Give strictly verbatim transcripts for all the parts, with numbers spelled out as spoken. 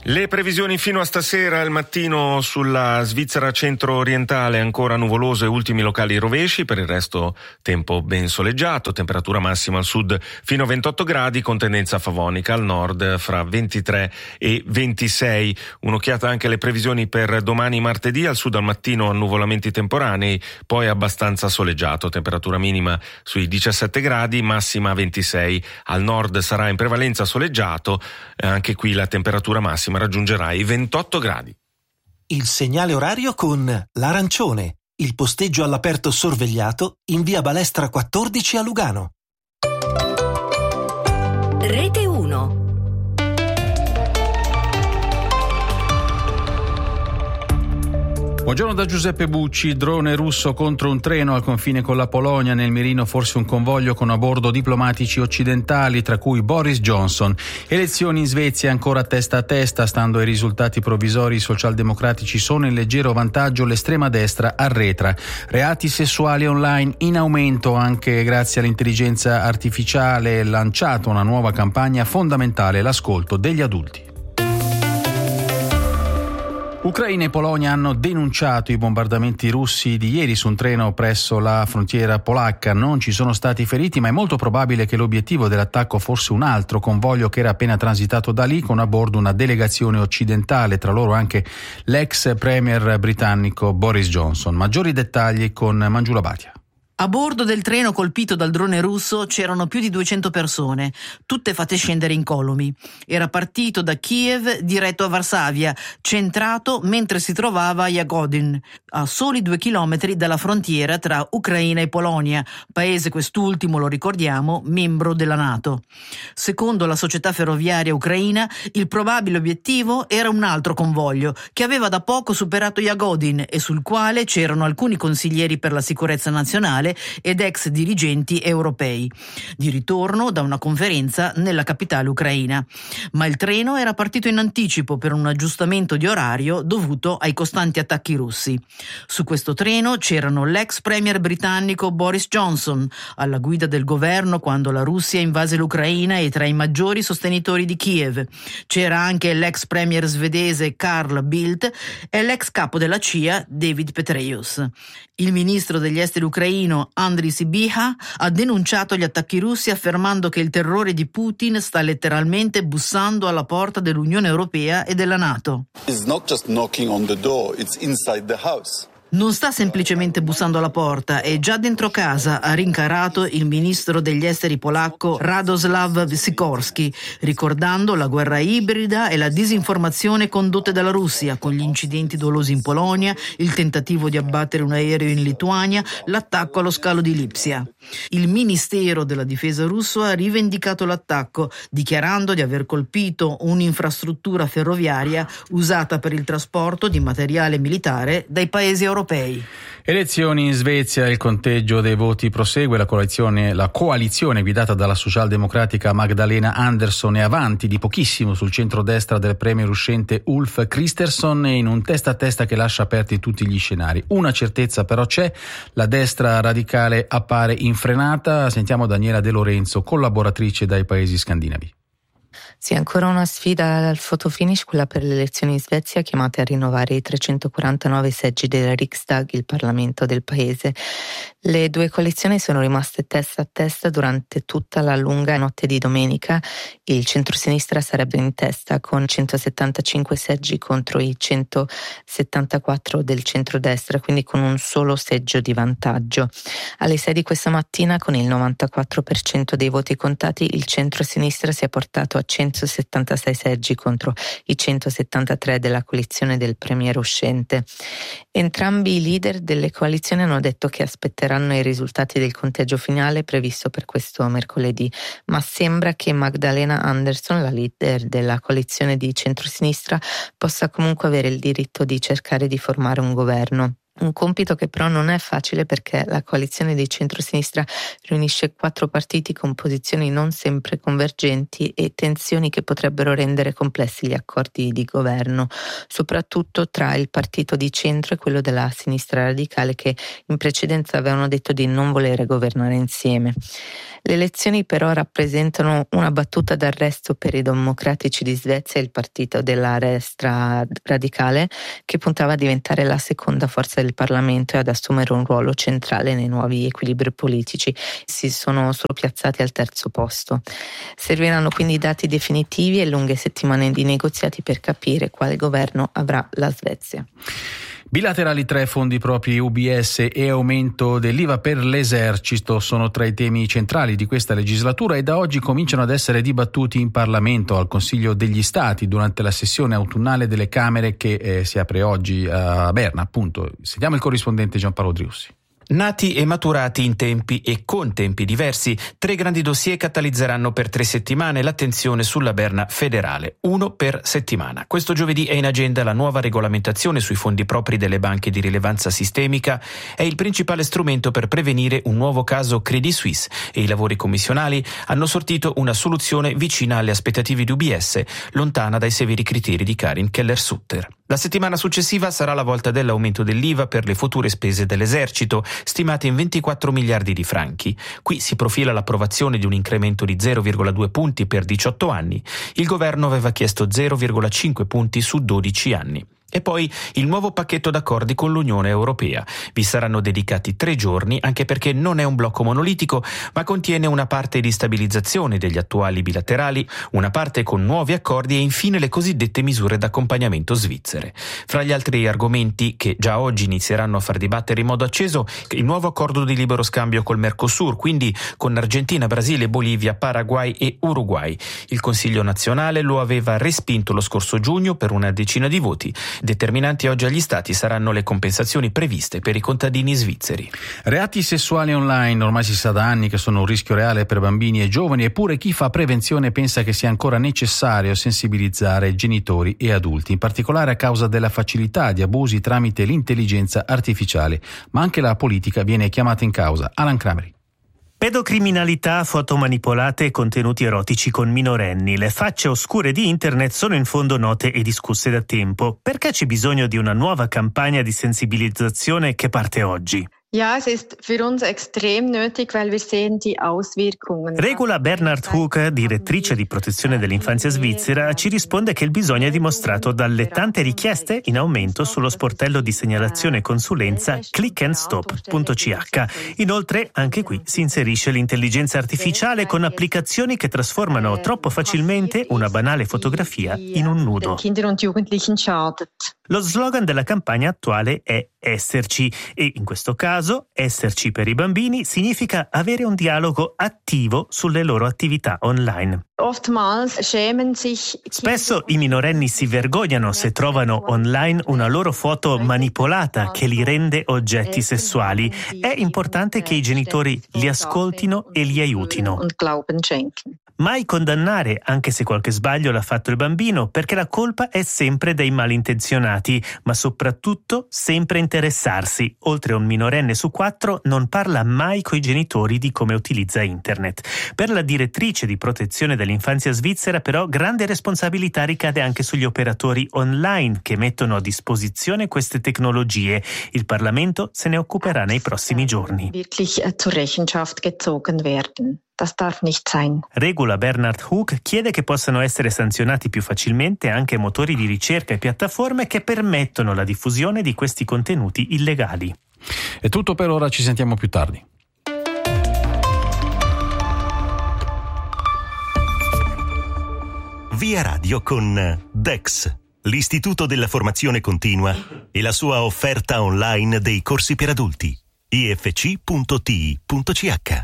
Le previsioni fino a stasera: al mattino sulla Svizzera centro-orientale ancora nuvoloso e ultimi locali rovesci, per il resto tempo ben soleggiato, temperatura massima al sud fino a ventotto gradi con tendenza favonica, al nord fra ventitré e ventisei. Un'occhiata anche alle previsioni per domani martedì: al sud al mattino annuvolamenti temporanei, poi abbastanza soleggiato, temperatura minima sui diciassette gradi, massima ventisei, al nord sarà in prevalenza soleggiato, anche qui la temperatura massima raggiungerà i ventotto gradi. Il segnale orario con l'Arancione, il posteggio all'aperto sorvegliato in via Balestra quattordici a Lugano. Rete uno. Buongiorno da Giuseppe Bucci. Drone russo contro un treno al confine con la Polonia, nel mirino forse un convoglio con a bordo diplomatici occidentali, tra cui Boris Johnson. Elezioni in Svezia ancora testa a testa, stando ai risultati provvisori i socialdemocratici sono in leggero vantaggio, l'estrema destra arretra. Reati sessuali online in aumento anche grazie all'intelligenza artificiale, lanciata una nuova campagna fondamentale, l'ascolto degli adulti. Ucraina e Polonia hanno denunciato i bombardamenti russi di ieri su un treno presso la frontiera polacca. Non ci sono stati feriti, ma è molto probabile che l'obiettivo dell'attacco fosse un altro convoglio che era appena transitato da lì, con a bordo una delegazione occidentale, tra loro anche l'ex premier britannico Boris Johnson. Maggiori dettagli con Mangiula Bhatia. A bordo del treno colpito dal drone russo c'erano più di duecento persone, tutte fatte scendere incolumi. Era partito da Kiev diretto a Varsavia, centrato mentre si trovava a Jagodin, a soli due chilometri dalla frontiera tra Ucraina e Polonia, paese quest'ultimo, lo ricordiamo, membro della NATO. Secondo la società ferroviaria ucraina, il probabile obiettivo era un altro convoglio che aveva da poco superato Jagodin e sul quale c'erano alcuni consiglieri per la sicurezza nazionale ed ex dirigenti europei, di ritorno da una conferenza nella capitale ucraina. Ma il treno era partito in anticipo per un aggiustamento di orario dovuto ai costanti attacchi russi. Su questo treno c'erano l'ex premier britannico Boris Johnson, alla guida del governo quando la Russia invase l'Ucraina e tra i maggiori sostenitori di Kiev. C'era anche l'ex premier svedese Carl Bildt e l'ex capo della C I A David Petraeus. Il ministro degli esteri ucraino Andriy Sybiha ha denunciato gli attacchi russi, affermando che il terrore di Putin sta letteralmente bussando alla porta dell'Unione Europea e della NATO. It's not just knocking on the door, it's inside the house. Non sta semplicemente bussando alla porta, è già dentro casa, ha rincarato il ministro degli esteri polacco Radoslav Sikorski, ricordando la guerra ibrida e la disinformazione condotte dalla Russia, con gli incidenti dolosi in Polonia, il tentativo di abbattere un aereo in Lituania, l'attacco allo scalo di Lipsia. Il Ministero della Difesa russo ha rivendicato l'attacco, dichiarando di aver colpito un'infrastruttura ferroviaria usata per il trasporto di materiale militare dai paesi europei. Elezioni in Svezia, il conteggio dei voti prosegue, la coalizione, la coalizione guidata dalla socialdemocratica Magdalena Andersson è avanti di pochissimo sul centrodestra del premier uscente Ulf Kristersson, e in un testa a testa che lascia aperti tutti gli scenari. Una certezza però c'è: la destra radicale appare infrenata. Sentiamo Daniela De Lorenzo, collaboratrice dai paesi scandinavi. Sì, ancora una sfida al fotofinish, quella per le elezioni in Svezia, chiamate a rinnovare i trecentoquarantanove seggi del Riksdag, il Parlamento del paese. Le due coalizioni sono rimaste testa a testa durante tutta la lunga notte di domenica. Il centrosinistra sarebbe in testa con centosettantacinque seggi contro i centosettantaquattro del centrodestra, quindi con un solo seggio di vantaggio. Alle sei di questa mattina, con il novantaquattro per cento dei voti contati, il centrosinistra si è portato a centosettantasei seggi contro i centosettantatré della coalizione del premier uscente. Entrambi i leader delle coalizioni hanno detto che aspetteranno i risultati del conteggio finale previsto per questo mercoledì, ma sembra che Magdalena Andersson, la leader della coalizione di centrosinistra, possa comunque avere il diritto di cercare di formare un governo. Un compito che però non è facile perché la coalizione di centrosinistra riunisce quattro partiti con posizioni non sempre convergenti e tensioni che potrebbero rendere complessi gli accordi di governo, soprattutto tra il partito di centro e quello della sinistra radicale che in precedenza avevano detto di non volere governare insieme. Le elezioni però rappresentano una battuta d'arresto per i democratici di Svezia e il partito della destra radicale che puntava a diventare la seconda forza del Parlamento e ad assumere un ruolo centrale nei nuovi equilibri politici. Si sono solo piazzati al terzo posto. Serviranno quindi dati definitivi e lunghe settimane di negoziati per capire quale governo avrà la Svezia. Bilaterali tre fondi propri U B S e aumento dell'I V A per l'esercito sono tra i temi centrali di questa legislatura e da oggi cominciano ad essere dibattuti in Parlamento al Consiglio degli Stati durante la sessione autunnale delle Camere che eh, si apre oggi a Berna, appunto. Sentiamo il corrispondente Giampaolo Driussi. Nati e maturati in tempi e con tempi diversi, tre grandi dossier catalizzeranno per tre settimane l'attenzione sulla Berna federale, uno per settimana. Questo giovedì è in agenda la nuova regolamentazione sui fondi propri delle banche di rilevanza sistemica, è il principale strumento per prevenire un nuovo caso Credit Suisse e i lavori commissionali hanno sortito una soluzione vicina alle aspettative di U B S, lontana dai severi criteri di Karin Keller-Sutter. La settimana successiva sarà la volta dell'aumento dell'I V A per le future spese dell'esercito, stimate in ventiquattro miliardi di franchi. Qui si profila l'approvazione di un incremento di zero virgola due punti per diciotto anni. Il governo aveva chiesto zero virgola cinque punti su dodici anni. E poi il nuovo pacchetto d'accordi con l'Unione Europea. Vi saranno dedicati tre giorni, anche perché non è un blocco monolitico, ma contiene una parte di stabilizzazione degli attuali bilaterali, una parte con nuovi accordi e infine le cosiddette misure d'accompagnamento svizzere. Fra gli altri argomenti che già oggi inizieranno a far dibattere in modo acceso, il nuovo accordo di libero scambio col Mercosur, quindi con Argentina, Brasile, Bolivia, Paraguay e Uruguay. Il Consiglio nazionale lo aveva respinto lo scorso giugno per una decina di voti. Determinanti oggi agli Stati saranno le compensazioni previste per i contadini svizzeri. Reati sessuali online ormai si sa da anni che sono un rischio reale per bambini e giovani, eppure chi fa prevenzione pensa che sia ancora necessario sensibilizzare genitori e adulti, in particolare a causa della facilità di abusi tramite l'intelligenza artificiale, ma anche la politica viene chiamata in causa. Alan Crameri. Pedocriminalità, foto manipolate e contenuti erotici con minorenni. Le facce oscure di internet sono in fondo note e discusse da tempo. Perché c'è bisogno di una nuova campagna di sensibilizzazione che parte oggi? Ja, es ist für uns extrem nötig, weil wir sehen die Auswirkungen. Regula Bernhard Hook, direttrice di protezione dell'infanzia svizzera, ci risponde che il bisogno è dimostrato dalle tante richieste in aumento sullo sportello di segnalazione e consulenza click and stop punto c h. Inoltre, anche qui si inserisce l'intelligenza artificiale con applicazioni che trasformano troppo facilmente una banale fotografia in un nudo. Lo slogan della campagna attuale è Esserci e in questo caso esserci per i bambini significa avere un dialogo attivo sulle loro attività online. Spesso i minorenni si vergognano se trovano online una loro foto manipolata che li rende oggetti sessuali. È importante che i genitori li ascoltino e li aiutino. Mai condannare, anche se qualche sbaglio l'ha fatto il bambino, perché la colpa è sempre dei malintenzionati, ma soprattutto sempre interessarsi. Oltre un minorenne su quattro non parla mai coi genitori di come utilizza internet. Per la direttrice di protezione dell'infanzia svizzera, però, grande responsabilità ricade anche sugli operatori online che mettono a disposizione queste tecnologie. Il Parlamento se ne occuperà nei prossimi giorni. Das darf nicht sein. Regula Bernhard Hook chiede che possano essere sanzionati più facilmente anche motori di ricerca e piattaforme che permettono la diffusione di questi contenuti illegali. È tutto per ora, ci sentiamo più tardi. Via Radio con Dex, l'Istituto della Formazione Continua e la sua offerta online dei corsi per adulti. i f c punto t i punto c h.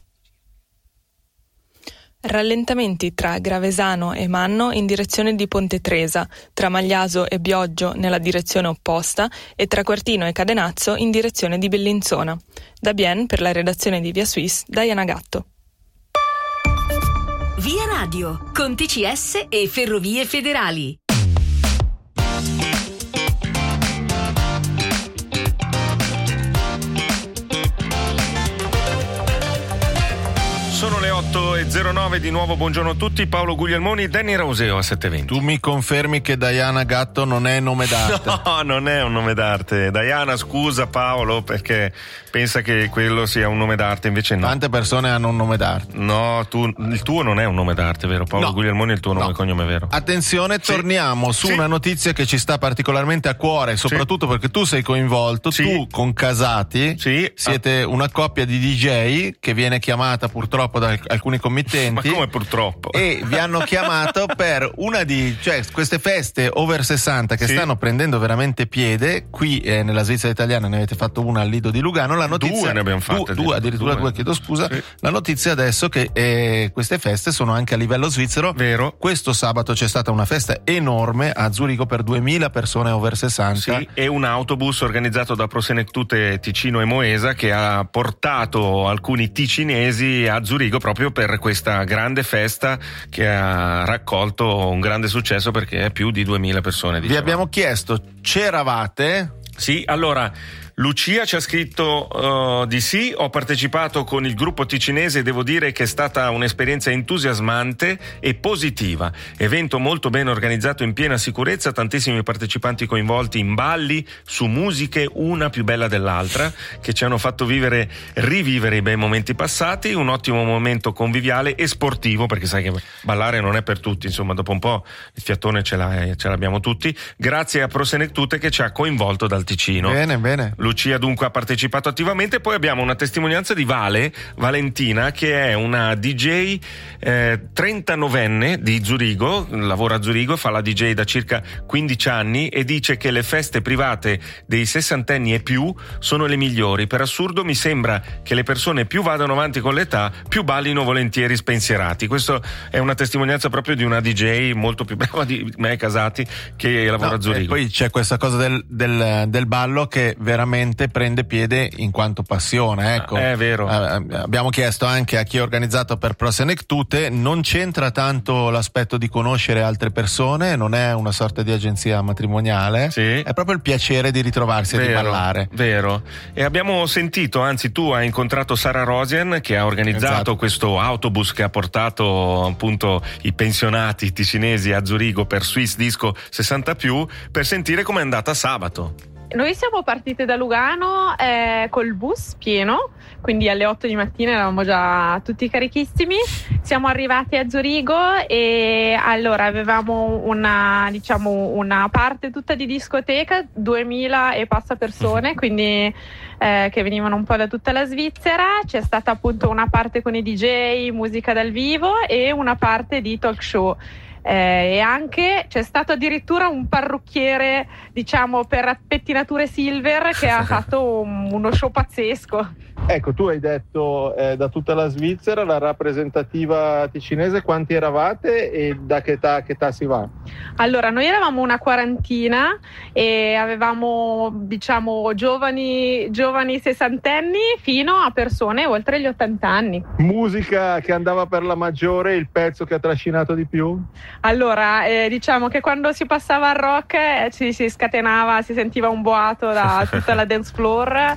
Rallentamenti tra Gravesano e Manno in direzione di Ponte Tresa, tra Magliaso e Bioggio nella direzione opposta e tra Quartino e Cadenazzo in direzione di Bellinzona. Da Bien, per la redazione di Via Suisse, Diana Gatto. Via Radio, con T C S e Ferrovie Federali. otto e zero nove di nuovo, buongiorno a tutti, Paolo Guglielmoni, Danny Rauseo a sette e venti. Tu mi confermi che Diana Gatto non è nome d'arte? No, non è un nome d'arte. Diana, scusa Paolo, perché pensa che quello sia un nome d'arte, invece no. Tante persone hanno un nome d'arte. No, tu, il tuo non è un nome d'arte, vero Paolo? No. Guglielmoni è il tuo nome No. e cognome, vero? Attenzione, Sì. torniamo su Sì. una notizia che ci sta particolarmente a cuore, soprattutto sì. perché tu sei coinvolto, sì. tu con Casati sì. siete ah. una coppia di D J che viene chiamata purtroppo da alcuni committenti. Ma come purtroppo? E vi hanno chiamato per una di, cioè queste feste over sessanta che sì. stanno prendendo veramente piede. Qui eh, nella Svizzera italiana ne avete fatto una al Lido di Lugano. La notizia, due ne abbiamo fatte. Due, due addirittura due, due chiedo scusa. Sì. La notizia adesso che eh, queste feste sono anche a livello svizzero. Vero. Questo sabato c'è stata una festa enorme a Zurigo per duemila persone over sessanta. Sì, e un autobus organizzato da Prosenectute Ticino e Moesa che ha portato alcuni ticinesi a Zurigo proprio per questa grande festa che ha raccolto un grande successo perché è più di duemila persone. Diciamo. Vi abbiamo chiesto, c'eravate? Sì, allora Lucia ci ha scritto uh, di sì, ho partecipato con il gruppo ticinese e devo dire che è stata un'esperienza entusiasmante e positiva, evento molto ben organizzato in piena sicurezza, tantissimi partecipanti coinvolti in balli su musiche una più bella dell'altra che ci hanno fatto vivere, rivivere i bei momenti passati, un ottimo momento conviviale e sportivo, perché sai che ballare non è per tutti, insomma dopo un po' il fiatone ce, l'ha, ce l'abbiamo tutti, grazie a Prosenectute che ci ha coinvolto dal Ticino. Bene, bene. Lucia dunque ha partecipato attivamente. Poi abbiamo una testimonianza di Vale, Valentina, che è una D J eh, trentanovenne di Zurigo, lavora a Zurigo, fa la D J da circa quindici anni e dice che le feste private dei sessantenni e più sono le migliori. Per assurdo mi sembra che le persone più vadano avanti con l'età, più ballino volentieri spensierati. Questa è una testimonianza proprio di una D J molto più brava di me, Casati, che lavora no, a Zurigo. E poi c'è questa cosa del, del, del ballo che veramente prende piede in quanto passione, ecco. È vero. Eh, abbiamo chiesto anche a chi ha organizzato per Prosenectute, non c'entra tanto l'aspetto di conoscere altre persone, non è una sorta di agenzia matrimoniale, sì. è proprio il piacere di ritrovarsi vero, e di ballare. Vero. E abbiamo sentito, anzi tu hai incontrato Sara Rosian che ha organizzato esatto. questo autobus che ha portato appunto i pensionati ticinesi a Zurigo per Swiss Disco sessanta più, per sentire com'è andata sabato. Noi siamo partite da Lugano eh, col bus pieno, quindi alle otto di mattina eravamo già tutti carichissimi. Siamo arrivati a Zurigo e allora avevamo una, diciamo, una parte tutta di discoteca, duemila e passa persone, quindi eh, che venivano un po' da tutta la Svizzera. C'è stata appunto una parte con i D J, musica dal vivo e una parte di talk show. Eh, e anche c'è stato addirittura un parrucchiere, diciamo, per pettinature silver che ha fatto un, uno show pazzesco. Ecco, tu hai detto eh, da tutta la Svizzera, la rappresentativa ticinese, quanti eravate e da che età, che età si va? Allora, noi eravamo una quarantina e avevamo, diciamo, giovani, giovani sessantenni fino a persone oltre gli ottanta anni. Musica che andava per la maggiore, il pezzo che ha trascinato di più? Allora, eh, diciamo che quando si passava al rock eh, ci si scatenava, si sentiva un boato da tutta la dance floor.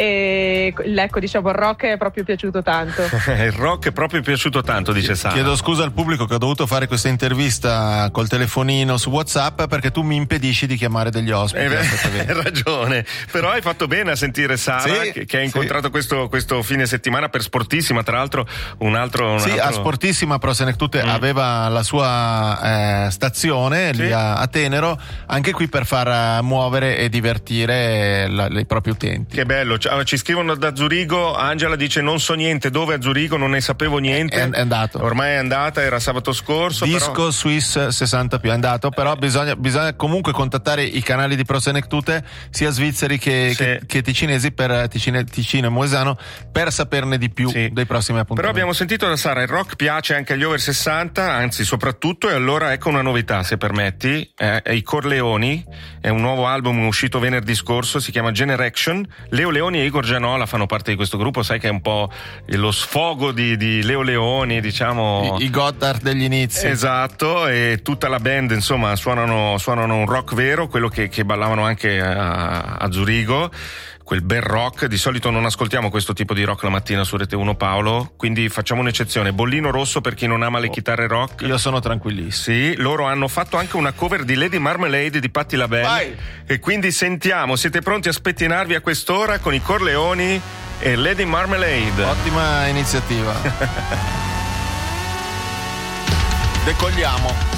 E ecco, diciamo, il rock è proprio piaciuto tanto. Il rock è proprio piaciuto tanto, dice Sara. Chiedo scusa al pubblico che ho dovuto fare questa intervista col telefonino su WhatsApp perché tu mi impedisci di chiamare degli ospiti. Eh, hai ragione, però hai fatto bene a sentire Sara sì, che, che ha incontrato sì. questo, questo fine settimana per Sportissima, tra l'altro un altro un sì, altro... a Sportissima Prosenectute mm. aveva la sua eh, stazione sì. lì a, a Tenero, anche qui per far muovere e divertire la, i propri utenti. Che bello. Ci scrivono da Zurigo, Angela dice non so niente, dove a Zurigo, non ne sapevo niente. È, è andato. Ormai è andata, era sabato scorso. Disco però... Swiss sessanta più è andato, però eh. bisogna, bisogna comunque contattare i canali di Prosenectute, sia svizzeri che, sì. che, che ticinesi, per Ticino, Ticino e Moesano, per saperne di più sì. dei prossimi appuntamenti. Però abbiamo sentito da Sara, il rock piace anche agli over sessanta, anzi soprattutto, e allora ecco una novità, se permetti, eh, è i Corleoni, è un nuovo album uscito venerdì scorso, si chiama Generation. Leo Leoni e Igor Gianola fanno parte di questo gruppo, sai che è un po' lo sfogo di, di Leo Leoni, diciamo i, i Gotthard degli inizi. Esatto, e tutta la band insomma suonano, suonano un rock vero, quello che, che ballavano anche a, a Zurigo. quel bel rock. Di solito non ascoltiamo questo tipo di rock la mattina su Rete uno, Paolo, quindi facciamo un'eccezione. Bollino rosso per chi non ama le chitarre rock. Io sono tranquillissimo. Sì, loro hanno fatto anche una cover di Lady Marmalade di Patti LaBelle. Vai. E quindi sentiamo, siete pronti a spettinarvi a quest'ora con i Corleoni e Lady Marmalade? Ottima iniziativa. Decolliamo.